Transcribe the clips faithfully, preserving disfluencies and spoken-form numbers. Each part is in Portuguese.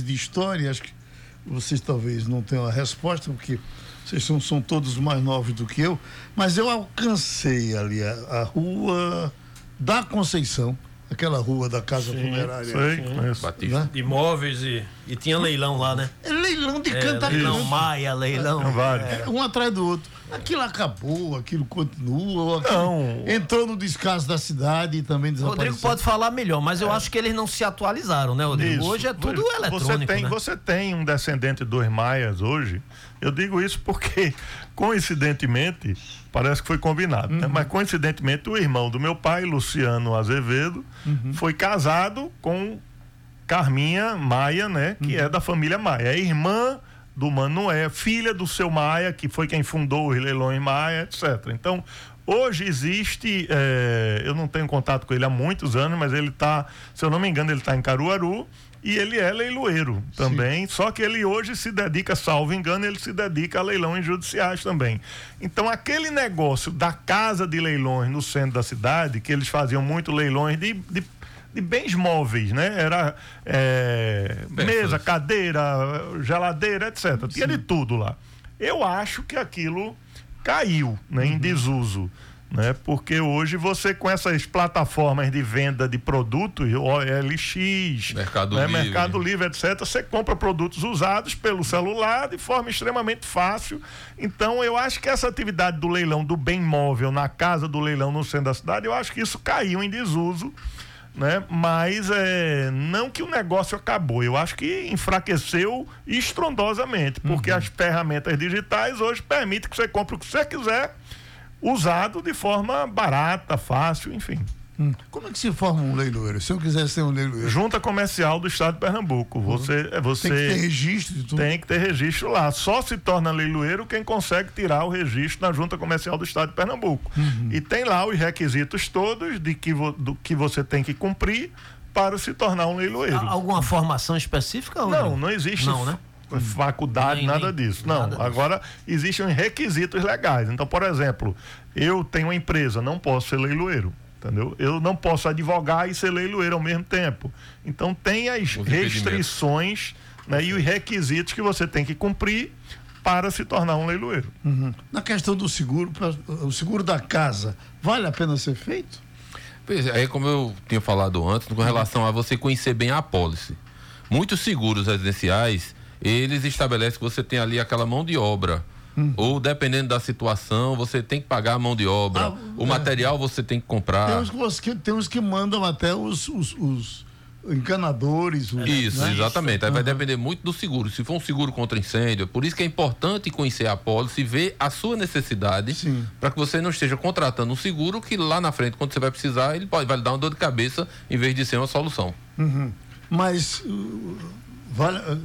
de história, acho que vocês talvez não tenham a resposta, porque vocês são, são todos mais novos do que eu, mas eu alcancei ali a, a rua da Conceição, aquela rua da Casa Sim, Funerária. Sei, né? De imóveis e, e tinha leilão lá, né? É leilão de É, canta leilão canto. Maia, leilão. É, um atrás do outro. Aquilo acabou, aquilo continua. Aquilo Não. entrou no descaso da cidade e também desapareceu. Rodrigo pode falar melhor, mas eu é. acho que eles não se atualizaram, né, Rodrigo? Isso. Hoje é tudo você eletrônico, tem, né? Você tem um descendente dos Maias hoje. Eu digo isso porque, coincidentemente, parece que foi combinado, uhum. né? Mas coincidentemente o irmão do meu pai, Luciano Azevedo, uhum. foi casado com Carminha Maia, né? Que uhum. é da família Maia. É irmã do Manoel, filha do seu Maia, que foi quem fundou os leilões Maia, etcétera. Então, hoje existe, é, eu não tenho contato com ele há muitos anos, mas ele está, se eu não me engano, ele está em Caruaru e ele é leiloeiro também, Sim. só que ele hoje se dedica, salvo engano, ele se dedica a leilões judiciais também. Então, aquele negócio da casa de leilões no centro da cidade, que eles faziam muito leilões de, de de bens móveis, né? Era é, mesa, cadeira, geladeira, etcétera. Tinha de tudo lá. Eu acho que aquilo caiu, né? Uhum. Em desuso, né? Porque hoje você, com essas plataformas de venda de produtos, O L X, Mercado né? Livre, Mercado Livre, etcétera, você compra produtos usados pelo celular de forma extremamente fácil. Então, eu acho que essa atividade do leilão do bem móvel na casa do leilão no centro da cidade, eu acho que isso caiu em desuso, né? Mas é, não que o negócio acabou, eu acho que enfraqueceu estrondosamente, porque uhum. as ferramentas digitais hoje permitem que você compre o que você quiser, usado de forma barata, fácil, enfim. Hum. Como é que se forma um leiloeiro? Se eu quiser ser um leiloeiro. Junta Comercial do Estado de Pernambuco. Você, uhum. você tem que ter registro de tudo. Tem que ter registro lá. Só se torna leiloeiro quem consegue tirar o registro na Junta Comercial do Estado de Pernambuco. Uhum. E tem lá os requisitos todos de que, vo, do que você tem que cumprir para se tornar um leiloeiro. Há alguma formação específica? Ou não, não, não existe. Não, né? Faculdade, nem, nada nem, disso. Não, nada agora disso. Existem requisitos legais. Então, por exemplo, eu tenho uma empresa, não posso ser leiloeiro. Entendeu? Eu não posso advogar e ser leiloeiro ao mesmo tempo. Então tem as restrições, né, e os requisitos que você tem que cumprir para se tornar um leiloeiro. Uhum. Na questão do seguro, o seguro da casa, vale a pena ser feito? Pois é, como eu tinha falado antes, com relação a você conhecer bem a apólice. Muitos seguros residenciais, eles estabelecem que você tem ali aquela mão de obra. Hum. Ou dependendo da situação, você tem que pagar a mão de obra. Ah, o é. material você tem que comprar. Tem uns que, tem uns que mandam até os, os, os encanadores. Os, isso, né? Exatamente. Aí uhum. vai depender muito do seguro. Se for um seguro contra incêndio, por isso que é importante conhecer a apólice e ver a sua necessidade, para que você não esteja contratando um seguro que lá na frente, quando você vai precisar, ele pode, vai lhe dar uma dor de cabeça em vez de ser uma solução. Uhum. Mas uh, vale, uh,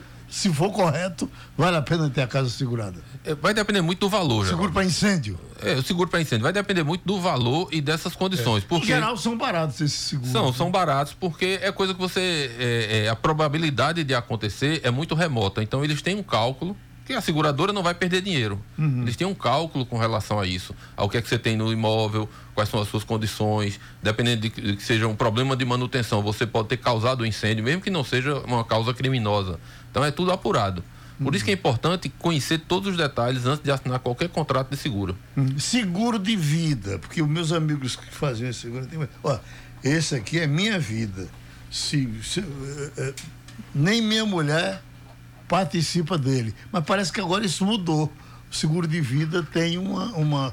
se for correto, vale a pena ter a casa segurada? Vai depender muito do valor. Seguro para incêndio? É, o seguro para incêndio vai depender muito do valor e dessas condições. É. Porque em geral são baratos esses seguros. São, né? são baratos porque é coisa que você, é, é, a probabilidade de acontecer é muito remota. Então eles têm um cálculo que a seguradora não vai perder dinheiro. Uhum. Eles têm um cálculo com relação a isso, ao que é que você tem no imóvel, quais são as suas condições, dependendo de que, de que seja um problema de manutenção, você pode ter causado o incêndio, mesmo que não seja uma causa criminosa. Então é tudo apurado. Por isso que é importante conhecer todos os detalhes antes de assinar qualquer contrato de seguro. Hum, seguro de vida, porque os meus amigos que faziam esse seguro, tem, ó, esse aqui é minha vida. Se, se, é, é, nem minha mulher participa dele. Mas parece que agora isso mudou. O seguro de vida tem uma, uma,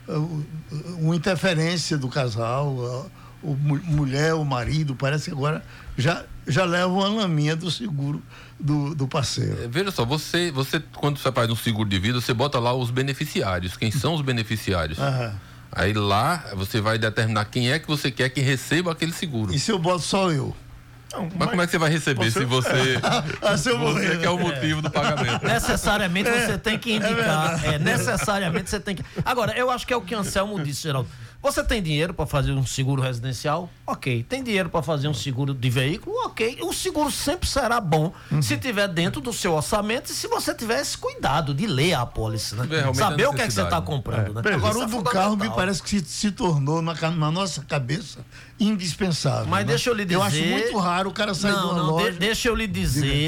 uma interferência do casal, a, a mulher, o marido, parece que agora já, já leva uma laminha do seguro do, do parceiro. É, veja só, você, você, quando você faz um seguro de vida, você bota lá os beneficiários, quem são os beneficiários. Aham. Aí lá você vai determinar quem é que você quer que receba aquele seguro. E se eu boto só eu? Não, mas, mas como é que você vai receber você... se você, ah, se eu você morrer, quer o motivo é. do pagamento? Necessariamente é, você tem que indicar. É, é, necessariamente você tem que. Agora, eu acho que é o que Anselmo disse, Geraldo. Você tem dinheiro para fazer um seguro residencial? Ok. Tem dinheiro para fazer um seguro de veículo? Ok. O seguro sempre será bom uhum. se tiver dentro do seu orçamento e se você tiver esse cuidado de ler a apólice, né? É, saber o que é que você está comprando, é. né? Agora, o do carro me parece que se, se tornou na, na nossa cabeça indispensável. Mas né? deixa eu lhe dizer. Eu acho muito raro o cara sair não, de uma não, loja. De, deixa eu lhe dizer.